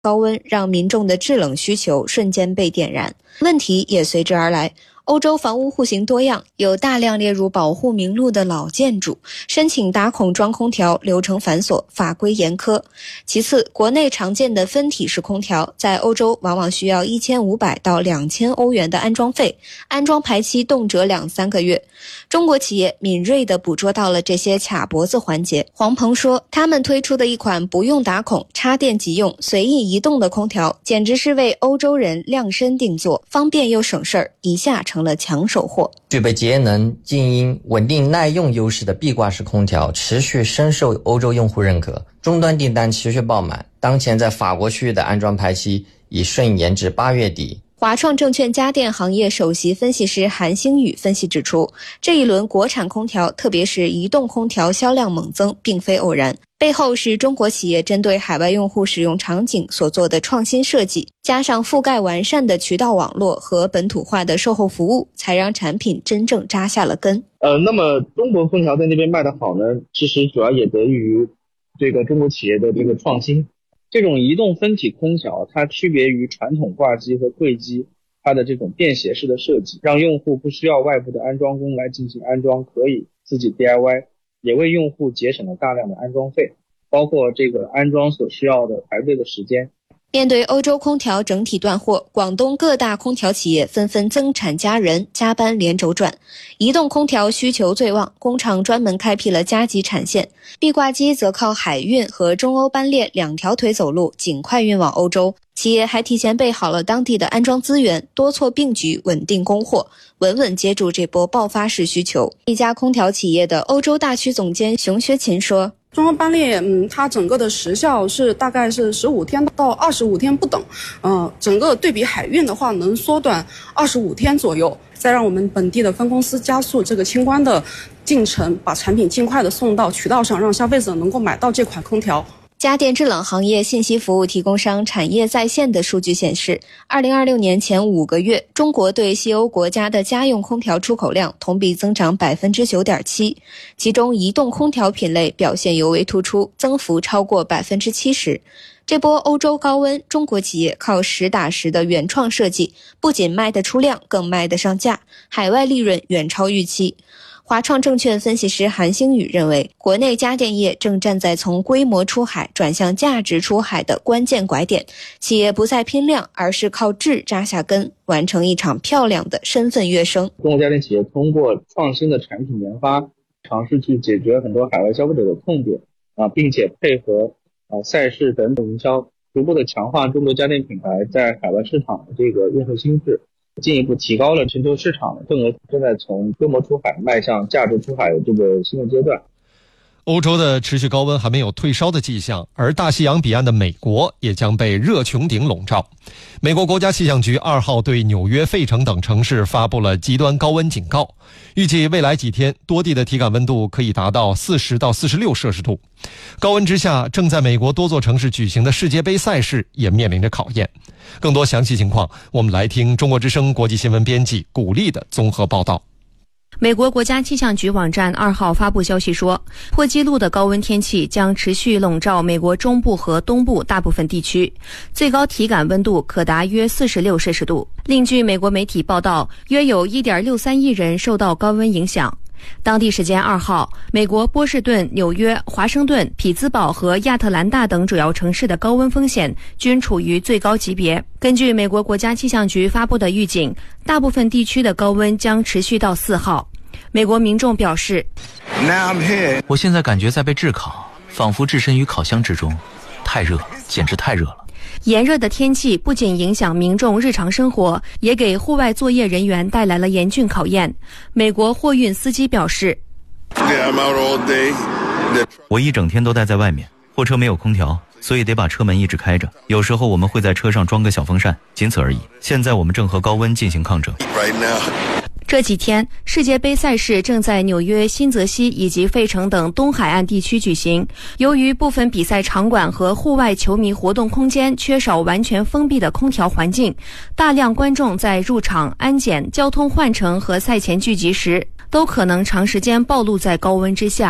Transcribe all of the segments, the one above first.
高温让民众的制冷需求瞬间被点燃，问题也随之而来。欧洲房屋户型多样，有大量列入保护名录的老建筑，申请打孔装空调流程繁琐，法规严苛。其次，国内常见的分体式空调在欧洲往往需要1500到2000欧元的安装费，安装排期动辄2-3个月。中国企业敏锐地捕捉到了这些卡脖子环节。黄鹏说，他们推出的一款不用打孔、插电即用、随意移动的空调，简直是为欧洲人量身定做，方便又省事儿，一下成了抢手货。 具备节能、静音、稳定耐用优势的壁挂式空调持续深受欧洲用户认可，终端订单持续爆满。当前在法国区域的安装排期已顺延至8月底。 华创证券家电行业首席分析师韩星宇分析指出，这一轮国产空调，特别是移动空调销量猛增，并非偶然，背后是中国企业针对海外用户使用场景所做的创新设计，加上覆盖完善的渠道网络和本土化的售后服务，才让产品真正扎下了根。 那么中国空调在那边卖得好呢，其实主要也得益于这个中国企业的这个创新。这种移动分体空调，它区别于传统挂机和柜机，它的这种便携式的设计，让用户不需要外部的安装工来进行安装，可以自己 DIY， 也为用户节省了大量的安装费，包括这个安装所需要的排队的时间。 面对欧洲空调整体断货，广东各大空调企业纷纷增产加人，加班连轴转。移动空调需求最旺，工厂专门开辟了加急产线，壁挂机则靠海运和中欧班列2条腿走路，尽快运往欧洲。企业还提前备好了当地的安装资源，多措并举，稳定供货，稳稳接住这波爆发式需求。一家空调企业的欧洲大区总监熊学勤说， 中欧班列，它整个的时效是大概是15天到25天不等，整个对比海运的话，能缩短25天左右，再让我们本地的分公司加速这个清关的进程，把产品尽快的送到渠道上，让消费者能够买到这款空调。 家电制冷行业信息服务提供商产业在线的数据显示，2026年前5个月，中国对西欧国家的家用空调出口量同比增长 9.7%， 其中移动空调品类表现尤为突出，增幅超过 70%。这波欧洲高温，中国企业靠实打实的原创设计，不仅卖得出量，更卖得上价，海外利润远超预期。华创证券分析师韩星宇认为，国内家电业正站在从规模出海转向价值出海的关键拐点，企业不再拼量，而是靠质扎下根，完成一场漂亮的身份跃升。 中国家电企业通过创新的产品研发，尝试去解决很多海外消费者的痛点并且配合赛事等营销，逐步的强化中国家电品牌在海外市场的这个用户心智，进一步提高了全球市场的份额，正在从规模出海迈向价值出海的这个新的阶段。 欧洲的持续高温还没有退烧的迹象，而大西洋彼岸的美国也将被热穹顶笼罩。美国国家气象局2号对纽约、费城等城市发布了极端高温警告，预计未来几天多地的体感温度可以达到40到46摄氏度。高温之下，正在美国多座城市举行的世界杯赛事也面临着考验。更多详细情况，我们来听中国之声国际新闻编辑古丽的综合报道。 美国国家气象局网站2号发布消息说，破纪录的高温天气将持续笼罩美国中部和东部大部分地区，最高体感温度可达约46摄氏度。另据美国媒体报道，约有 1.63 亿人受到高温影响。当地时间2号，美国波士顿、纽约、华盛顿、匹兹堡和亚特兰大等主要城市的高温风险均处于最高级别。根据美国国家气象局发布的预警，大部分地区的高温将持续到4号。美国民众表示， 我现在感觉在被炙烤，仿佛置身于烤箱之中，太热，简直太热了。 炎热的天气不仅影响民众日常生活，也给户外作业人员带来了严峻考验。美国货运司机表示， 我一整天都待在外面，货车没有空调，所以得把车门一直开着。有时候我们会在车上装个小风扇，仅此而已。现在我们正和高温进行抗争。 这几天，世界杯赛事正在纽约、新泽西以及费城等东海岸地区举行。由于部分比赛场馆和户外球迷活动空间缺少完全封闭的空调环境，大量观众在入场、安检、交通换乘和赛前聚集时，都可能长时间暴露在高温之下。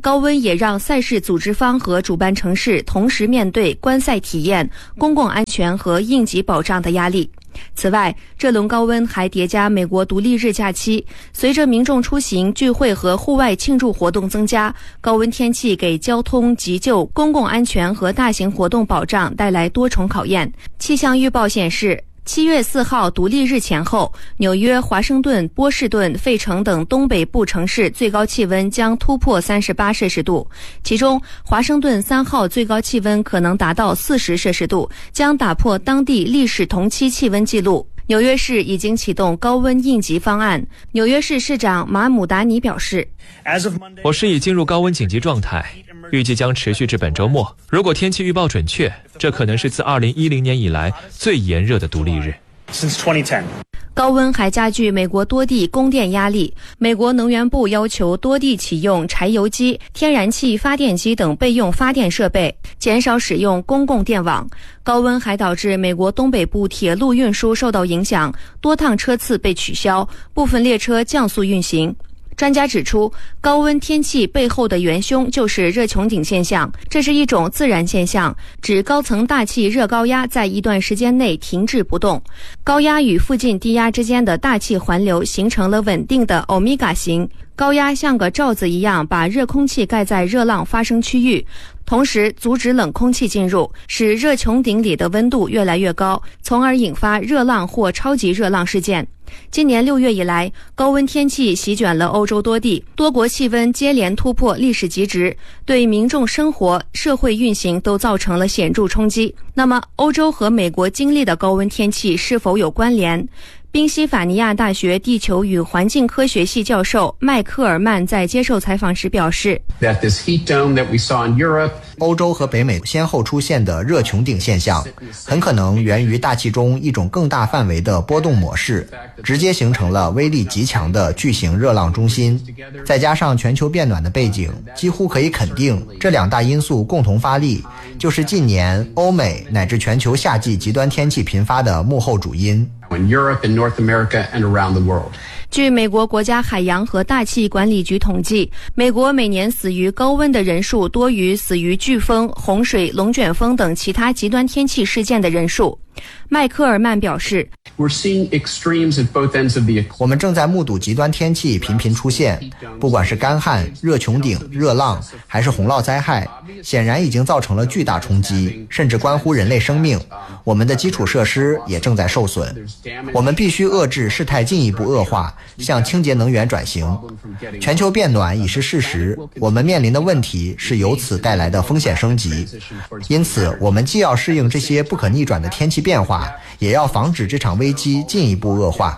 高温也让赛事组织方和主办城市同时面对观赛体验、公共安全和应急保障的压力。此外，这轮高温还叠加美国独立日假期，随着民众出行、聚会和户外庆祝活动增加，高温天气给交通、急救、公共安全和大型活动保障带来多重考验。气象预报显示，7月4号独立日前后，纽约、华盛顿、波士顿、费城等东北部城市最高气温将突破38摄氏度，其中华盛顿3号最高气温可能达到40摄氏度，将打破当地历史同期气温纪录。纽约市已经启动高温应急方案。纽约市市长马姆达尼表示， 我市已进入高温紧急状态，预计将持续至本周末。如果天气预报准确，这可能是自2010年以来最炎热的独立日。 高温还加剧美国多地供电压力。美国能源部要求多地启用柴油机、天然气发电机等备用发电设备，减少使用公共电网。高温还导致美国东北部铁路运输受到影响，多趟车次被取消，部分列车降速运行。专家指出，高温天气背后的元凶就是热穹顶现象，这是一种自然现象，指高层大气热高压在一段时间内停滞不动，高压与附近低压之间的大气环流形成了稳定的欧米伽形，高压像个罩子一样把热空气盖在热浪发生区域，同时阻止冷空气进入，使热穹顶里的温度越来越高，从而引发热浪或超级热浪事件。今年6月以来，高温天气席卷了欧洲多地，多国气温接连突破历史极值，对民众生活、社会运行都造成了显著冲击。那么，欧洲和美国经历的高温天气是否有关联？宾夕法尼亚大学地球与环境科学系教授麦克尔曼在接受采访时表示， 欧洲和北美先后出现的热穹顶现象，很可能源于大气中一种更大范围的波动模式，直接形成了威力极强的巨型热浪中心。再加上全球变暖的背景，几乎可以肯定，这两大因素共同发力，就是近年欧美乃至全球夏季极端天气频发的幕后主因。 据美国国家海洋和大气管理局统计，美国每年死于高温的人数多于死于飓风、洪水、龙卷风等其他极端天气事件的人数。麦克尔曼表示， 我们正在目睹极端天气频频出现，不管是干旱、热穹顶、热浪，还是洪涝灾害，显然已经造成了巨大冲击，甚至关乎人类生命。我们的基础设施也正在受损，我们必须遏制事态进一步恶化，向清洁能源转型。全球变暖已是事实，我们面临的问题是由此带来的风险升级。因此，我们既要适应这些不可逆转的天气变化，也要防止这场危机进一步恶化。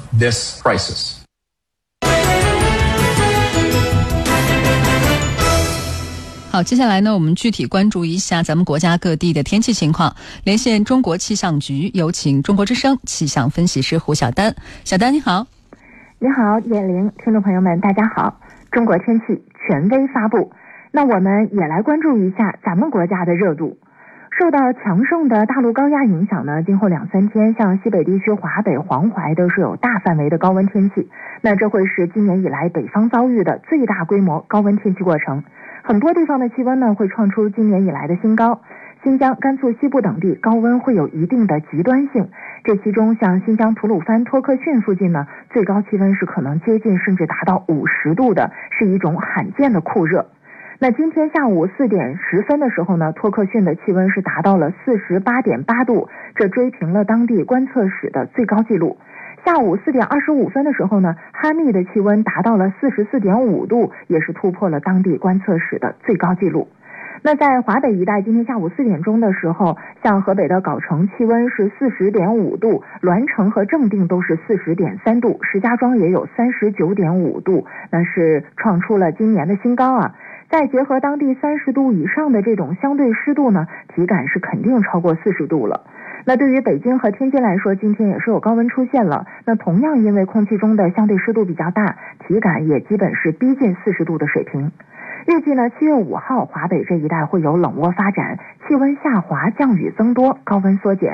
好，接下来呢，我们具体关注一下咱们国家各地的天气情况。连线中国气象局，有请中国之声气象分析师胡晓丹。小丹你好。 你好，叶玲，听众朋友们大家好。中国天气权威发布，那我们也来关注一下咱们国家的热度。受到强盛的大陆高压影响呢，今后2-3天，像西北地区、华北、黄淮都是有大范围的高温天气。那这会是今年以来北方遭遇的最大规模高温天气过程。很多地方的气温呢会创出今年以来的新高。新疆、甘肃西部等地高温会有一定的极端性，这其中像新疆吐鲁番、托克逊附近呢，最高气温是可能接近甚至达到50度的，是一种罕见的酷热。那今天下午4点10分的时候呢，托克逊的气温是达到了48.8度，这追平了当地观测史的最高纪录。下午4点25分的时候呢，哈密的气温达到了44.5度，也是突破了当地观测史的最高纪录。那在华北一带，今天下午4点钟的时候，像河北的藁城气温是40.5度，栾城和正定都是40.3度，石家庄也有39.5度，那是创出了今年的新高啊。再结合当地30度以上的这种相对湿度呢，体感是肯定超过40度了。那对于北京和天津来说，今天也是有高温出现了，那同样因为空气中的相对湿度比较大，体感也基本是逼近40度的水平。预计呢，7月5号华北这一带会有冷涡发展，气温下滑，降雨增多，高温缩减。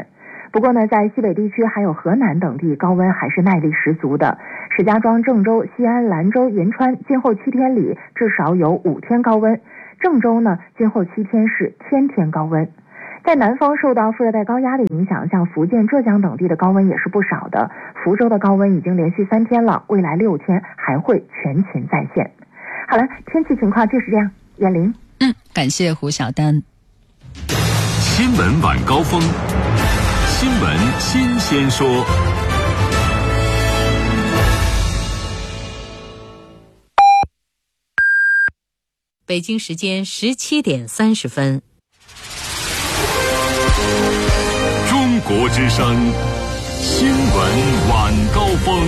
不过呢，在西北地区还有河南等地，高温还是耐力十足的。石家庄、郑州、西安、兰州、银川今后7天里至少有5天高温，郑州呢今后7天是天天高温。在南方受到副热带高压的影响，像福建、浙江等地的高温也是不少的。福州的高温已经连续3天了，未来6天还会全勤在线。好了，天气情况就是这样。远林， 感谢胡晓丹。 新闻晚高峰，新闻新鲜说。 北京时间17点30分。 中国之声新闻晚高峰。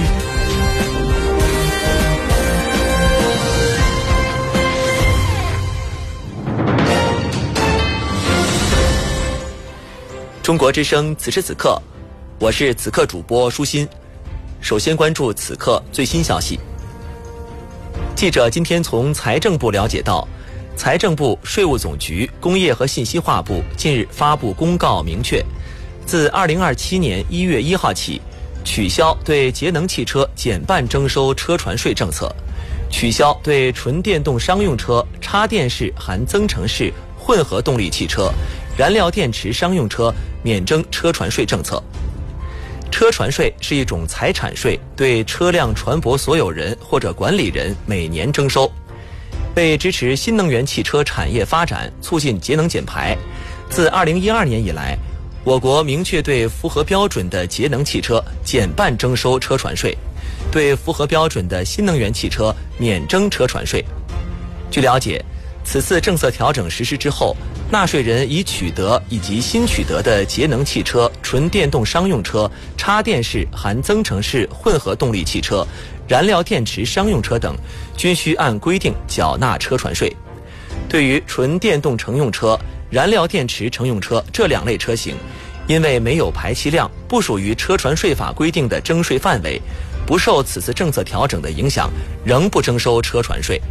中国之声此时此刻，我是此刻主播舒心。首先关注此刻最新消息。记者今天从财政部了解到，财政部、税务总局、工业和信息化部近日发布公告，明确自2027年1月1号起，取消对节能汽车减半征收车船税政策，取消对纯电动商用车、插电式含增程式混合动力汽车、燃料电池商用车免征车船税政策。车船税是一种财产税，对车辆船舶所有人或者管理人每年征收。为支持新能源汽车产业发展，促进节能减排，自2012年以来，我国明确对符合标准的节能汽车减半征收车船税，对符合标准的新能源汽车免征车船税。据了解，此次政策调整实施之后，纳税人已取得以及新取得的节能汽车、纯电动商用车、插电式含增程式混合动力汽车、燃料电池商用车等，均需按规定缴纳车船税。对于纯电动乘用车、燃料电池乘用车这2类车型，因为没有排气量，不属于车船税法规定的征税范围，不受此次政策调整的影响，仍不征收车船税。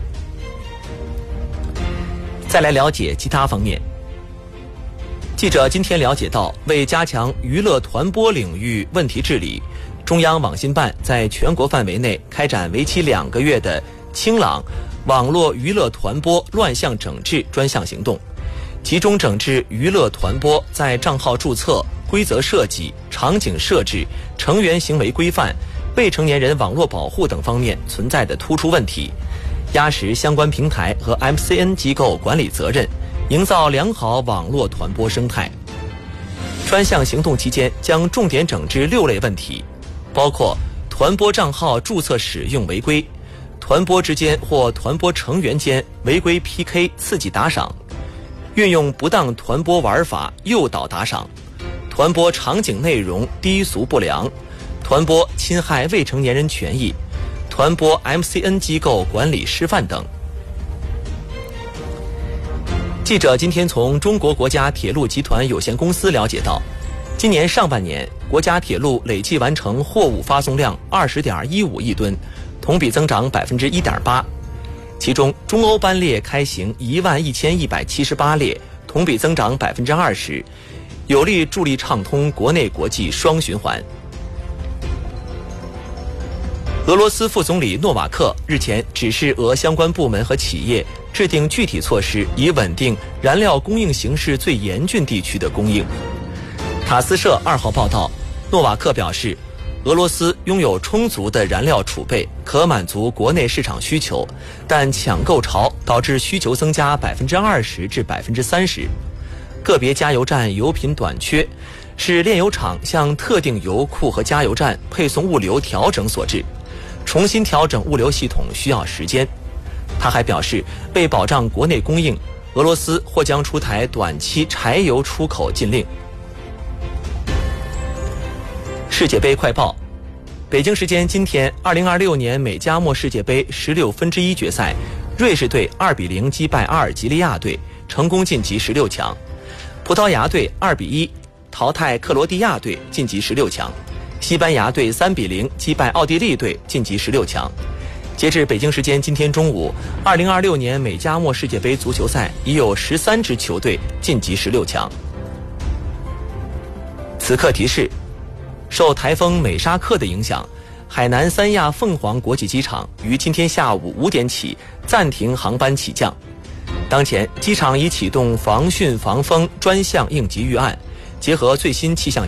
再来了解其他方面。记者今天了解到，为加强娱乐团播领域问题治理，中央网信办在全国范围内开展为期2个月的清朗网络娱乐团播乱象整治专项行动，集中整治娱乐团播在账号注册、规则设计、场景设置、成员行为规范、未成年人网络保护等方面存在的突出问题，压实相关平台和 MCN 机构管理责任，营造良好网络团播生态。专项行动期间将重点整治6类问题，包括团播账号注册使用违规、团播之间或团播成员间违规 PK 刺激打赏、运用不当团播玩法诱导打赏、团播场景内容低俗不良、团播侵害未成年人权益、团播 MCN 机构管理失范等。记者今天从中国国家铁路集团有限公司了解到，今年上半年国家铁路累计完成货物发送量20.15亿吨，同比增长1.8%。其中中欧班列开行11178列，同比增长20%，有力助力畅通国内国际双循环。俄罗斯副总理诺瓦克日前指示俄相关部门和企业制定具体措施，以稳定燃料供应形势最严峻地区的供应。塔斯社2号报道，诺瓦克表示，俄罗斯拥有充足的燃料储备，可满足国内市场需求，但抢购潮导致需求增加20%至30%。个别加油站油品短缺，是炼油厂向特定油库和加油站配送物流调整所致。重新调整物流系统需要时间。他还表示，为保障国内供应，俄罗斯或将出台短期柴油出口禁令。世界杯快报：北京时间今天，2026年美加墨世界杯16分之一决赛，瑞士队2-0击败阿尔及利亚队，成功晋级16强；葡萄牙队2-1淘汰克罗地亚队，晋级16强。西班牙队3-0击败奥地利队，晋级16强。截至北京时间今天中午，2026年美加墨世界杯足球赛已有13支球队晋级16强。此此刻提示，受台风美沙克的影响，海南三亚凤凰国际机场于今天下午5点起暂停航班起降。当前，机场已启动防汛防风专项应急预案，结合最新气象